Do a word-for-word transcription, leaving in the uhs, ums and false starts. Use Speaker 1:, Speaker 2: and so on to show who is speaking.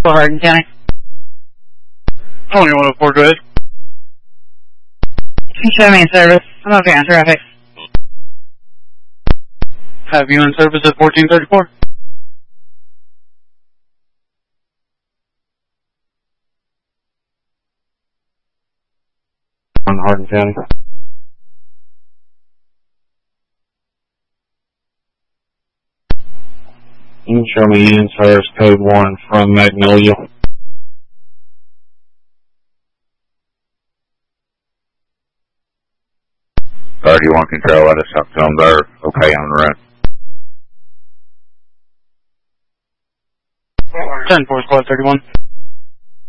Speaker 1: Hardin County.
Speaker 2: twenty-one oh four, go ahead.
Speaker 1: Can you show me in service? I'm okay on traffic.
Speaker 2: Have you in service at fourteen thirty-four? On Hardin County. You can show me in service code one from Magnolia.
Speaker 3: thirty-one control, I just talked to them. They're okay on the run.
Speaker 2: ten four, squad thirty-one.